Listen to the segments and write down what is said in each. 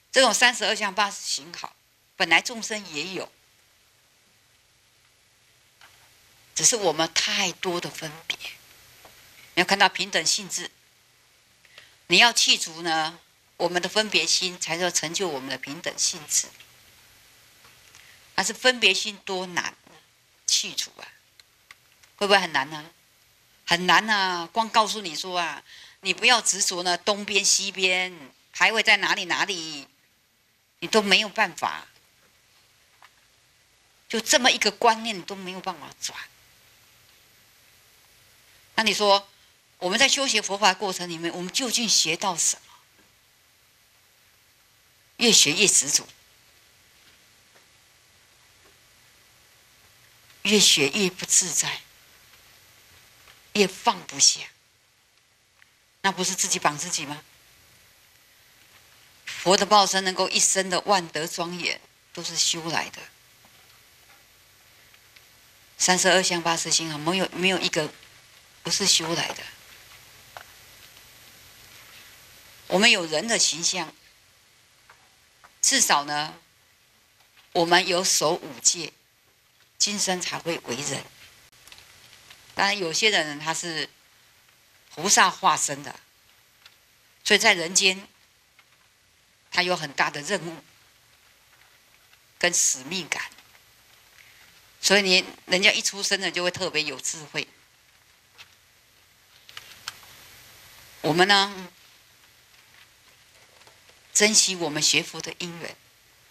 这种32相80行好，本来众生也有，只是我们太多的分别。你要看到平等性质，你要去除呢我们的分别心，才能成就我们的平等性质。但是分别心多难去除啊？会不会很难呢？很难啊！光告诉你说啊，你不要执着呢，东边西边还会在哪里哪里，你都没有办法。就这么一个观念，你都没有办法转。那你说，我们在修学佛法的过程里面，我们究竟学到什么？越学越执着，越学越不自在，越放不下。那不是自己绑自己吗？佛的报身能够一生的万德庄严，都是修来的。32相80行啊，没有一个不是修来的。我们有人的形象，至少呢，我们有守5戒，今生才会为人。当然，有些人他是菩萨化身的，所以在人间，他有很大的任务跟使命感，所以人家一出生呢，就会特别有智慧。我们呢，珍惜我们学佛的因缘，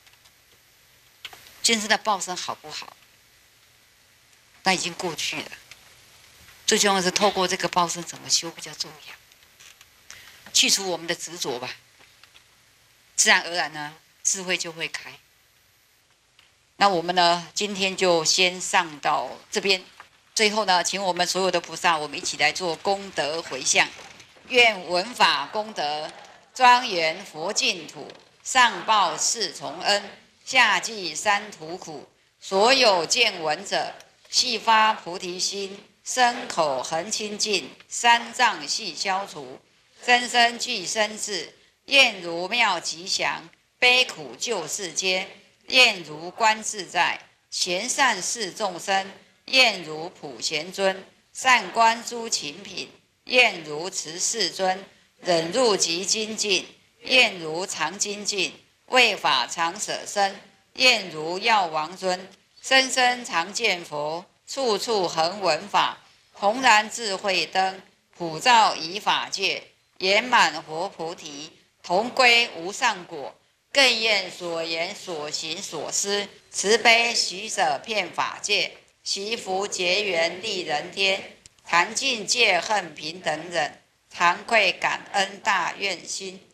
今生的报身好不好，那已经过去了。最重要的是透过这个报身怎么修比较重要，去除我们的执着吧，自然而然呢，智慧就会开。那我们呢，今天就先上到这边。最后呢，请我们所有的菩萨，我们一起来做功德回向。愿闻法功德庄严佛净土，上报四重恩，下济三途苦。所有见闻者，悉发菩提心，身口恒清净，三障悉消除，真身具身智，愿如妙吉祥，悲苦救世间。愿如观自在，贤善事众生；愿如普贤尊，善观诸勤品；愿如慈世尊，忍辱极精进；愿如常精进，为法常舍身；愿如药王尊，生生常见佛，处处恒闻法，弘然智慧灯，普照以法界，圆满活菩提，同归无上果。更愿所言所行所思，慈悲喜舍遍法界，祈福结缘利人天，禅尽戒恨平等忍，惭愧感恩大愿心，